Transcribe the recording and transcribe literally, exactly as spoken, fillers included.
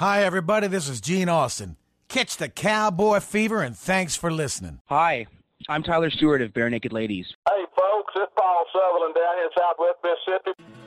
Hi, everybody. This is Gene Austin. Catch the cowboy fever, and thanks for listening. Hi, I'm Tyler Stewart of Bare Naked Ladies. Hey, folks, it's Paul Sutherland down here in Southwest Mississippi.